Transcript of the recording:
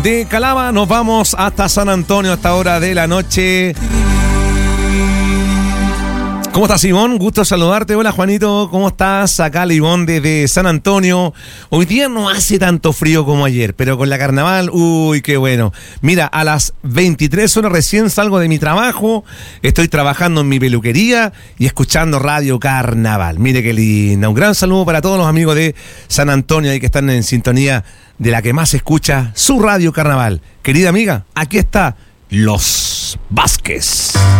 de Calama nos vamos hasta San Antonio a esta hora de la noche. ¿Cómo estás, Ivonne? Gusto saludarte. Hola, Juanito, ¿cómo estás? Acá la Ivonne desde San Antonio. Hoy día no hace tanto frío como ayer, pero con la carnaval, uy, qué bueno. Mira, a las 23 horas recién salgo de mi trabajo, estoy trabajando en mi peluquería y escuchando Radio Carnaval. Mire qué linda. Un gran saludo para todos los amigos de San Antonio ahí que están en sintonía de la que más escucha su Radio Carnaval. Querida amiga, aquí está Los Vázquez.